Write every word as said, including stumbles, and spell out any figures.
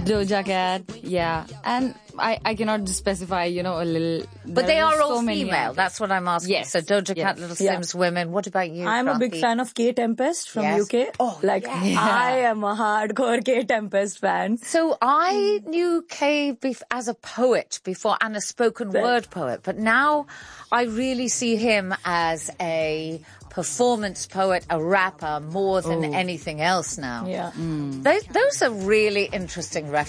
Doja Cat, yeah. And I, I cannot specify, you know, a little... But they are so all many female, others. that's what I'm asking. Yes. So Doja Cat, Yes. Little Yeah. Sims, women. What about you, I'm a big Kranti? fan of K Tempest from Yes. U K. Oh, like yes. I am a hardcore K Tempest fan. So I knew Kay bef- as a poet before and a spoken Right. word poet, but now I really see him as a performance poet, a rapper, more than anything else now. Yeah. Those, those are really interesting references.